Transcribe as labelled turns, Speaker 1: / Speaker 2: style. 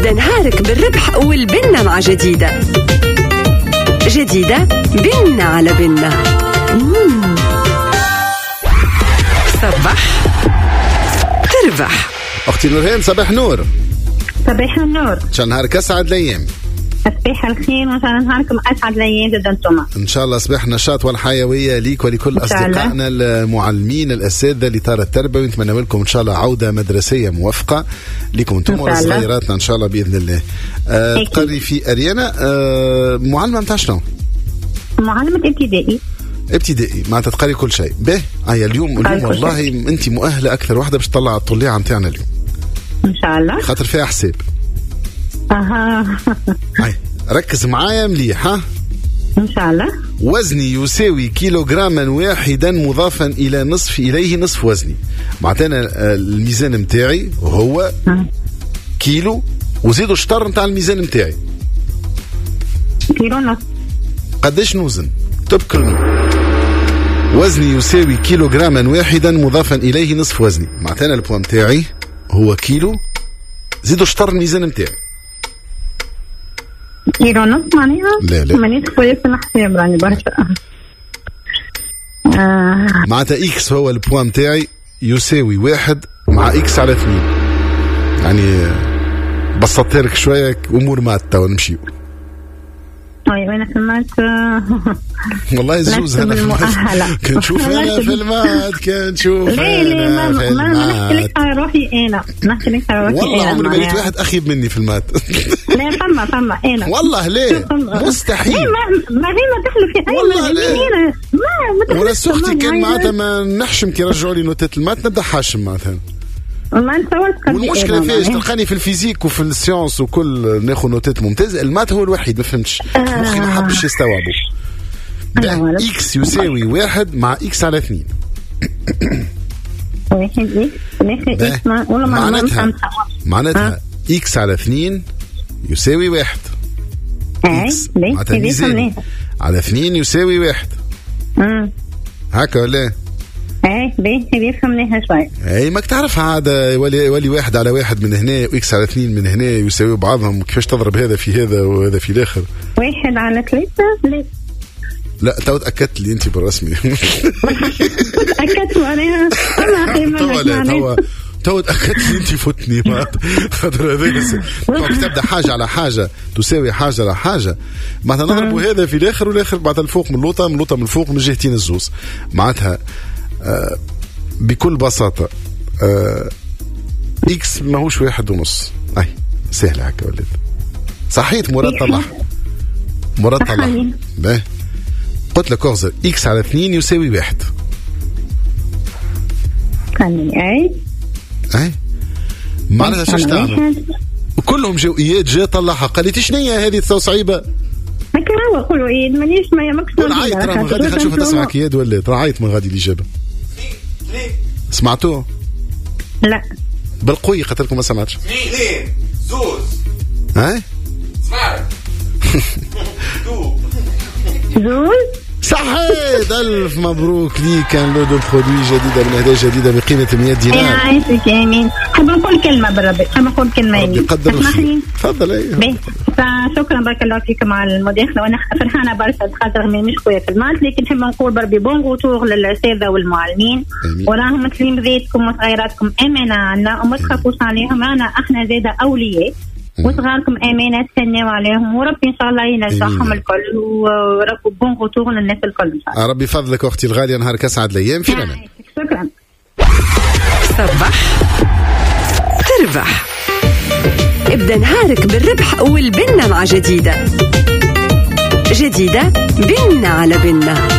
Speaker 1: ابدأ نهارك بالربح والبنة مع جديدة. جديدة بنة على بنة. صباح تربح.
Speaker 2: أختي نورهان صباح نور.
Speaker 3: صباح النور.
Speaker 2: شان نهارك أسعد الأيام.
Speaker 3: صباح الخير وإن شاء الله نهاركم أسعد الأيام جدا انتم.
Speaker 2: إن شاء الله صباح نشاط والحيوية ليك ولكل أصدقائنا المعلمين الأساتذة لإطار التربوي. نتمنى لكم إن شاء الله عودة مدرسية موفقة لكم أنتم وصغيراتنا إن شاء الله بإذن الله. تقري في أريانا معلمة متاع شنو؟
Speaker 3: معلمة ابتدائي.
Speaker 2: ابتدائي معناتها تقري كل شيء. به اليوم والله أنت مؤهلة أكثر واحدة باش تطلع الطليعة متاعنا اليوم.
Speaker 3: إن شاء الله.
Speaker 2: خاطر فيها حساب.
Speaker 3: هاي
Speaker 2: ركز معايا مليح. ها
Speaker 3: إن شاء الله.
Speaker 2: وزني يساوي كيلوغراما واحدا مضافا إليه نصف وزني. معناتها الميزان متاعي هو كيلو وزيدوا شطر متاع الميزان متاعي
Speaker 3: كيلو ونص.
Speaker 2: قداش نوزن؟ تبكرني. وزني يساوي كيلوغراما واحدا مضافا إليه نصف وزني. معناتها البوان متاعي هو كيلو زيدوا شطر الميزان متاعي.
Speaker 3: كيلو ونص معناها؟
Speaker 2: لا
Speaker 3: مانيش كويس نحسب راني برشا.
Speaker 2: معناتها إكس هو البوان متاعي يساوي 1 مع إكس على 2. يعني بسطت لك شوية أمور مات ونمشيو.
Speaker 3: طيب أنا في المات
Speaker 2: والله يجوز أنا في المات. كنشوف أنا في المات كنشوف
Speaker 3: أنا في المات. ما نحكي لك على روحي أنا. نحكي لك على روحي
Speaker 2: والله عمري ما لقيت واحد أخيب مني في المات.
Speaker 3: لا ثم أنا
Speaker 2: والله ليه مستحيل.
Speaker 3: ما تحلو في أي
Speaker 2: والله ليه
Speaker 3: ما
Speaker 2: ولا سختي كان معناتها ما نحشم كي رجعوا لي نوتات المات نبدأ حاشم معناتها.
Speaker 3: ما نتصورش.
Speaker 2: والمشكلة فيش تلقاني في الفيزيك وفي السيونس وكل ناخذ نوتات ممتازة. المات هو الوحيد ما فهمتش مخي ما حبش يستوعبه. إكس يساوي 1 مع إكس على 2. معناتها إكس على 2 يساوي 1. إكس معناتها ميزان على 2 يساوي 1. هكا ولا
Speaker 3: بيفهمنيها شوي.
Speaker 2: اي ماك تعرف عادة ولي 1 على 1 من هنا واكس على 2 من هنا يساوي بعضهم. كيفاش تضرب هذا في هذا وهذا في الاخر؟
Speaker 3: 1 على 3
Speaker 2: لا تو تأكدت لي انت بالرسمي.
Speaker 3: تأكدت معناها
Speaker 2: تو تأكدت لي انت فتني خاطر هذا تبدا حاجه على حاجه تساوي حاجه على حاجه. معناتها نضربوا هذا في الاخر والاخر بعد الفوق من اللوطه من الفوق من جهتين الزوز. معناتها بكل بساطة إكس ماهوش 1.5. أي سهلة هكا ولد. صحيت مراد طلع به قلت لك أغزر إكس على 2 يساوي 1. أي معناتها شاش تعمل وكلهم جو إياد جا طلعها قال لي تشنية هذه تصو صعيبة.
Speaker 3: هكا هو قولوا إياد مانيش ما يمكش
Speaker 2: عيط ترى من غادي خلينا نشوف تسمعك إياد ولا ترى عيط من غادي الإجابة. سمعتوه؟
Speaker 3: لا
Speaker 2: بالقوي قتلكم ما سمعتش.
Speaker 4: 2 زوز.
Speaker 2: هاي
Speaker 4: سمعت.
Speaker 3: زوز
Speaker 2: صحيت. ألف مبروك ليك. كان لودو برودوي جديدة من هدايا جديدة بقيمة 100 دينار.
Speaker 3: أنا عايشك يا أمين. حاب نقول كلمة بالربي. حاب نقول كلمة يمين.
Speaker 2: يقدر الخير. تفضل.
Speaker 3: شكرا بارك الله فيكم على المداخلة وأنا فرحانة برشا خاطر مش خويا في المات لكن نحب نقول بربي بون غوتور للأساتذة والمعلمين وراهم مثلين بذاتكم وصغيراتكم أمانة عنا وما تخافوش عليهم. احنا زادة أولياء وصغاركم أمانة تسنيوا عليهم وربي إن شاء الله ينجحهم الكل وربي بون غوتور للناس الكل إن شاء الله.
Speaker 2: ربي فضلك أختي الغالية نهارك أسعد الأيام في أمان.
Speaker 3: شكرا.
Speaker 1: صباح تربح. ابدأ نهارك بالربح والبنة مع جديدة. جديدة بنة على بنة.